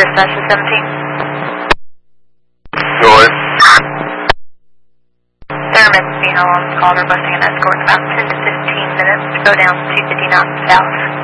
Dispatch to 17. Go ahead. Thurman, being all on the call, requesting an escort in about 10 to 15 minutes to go down 259 south.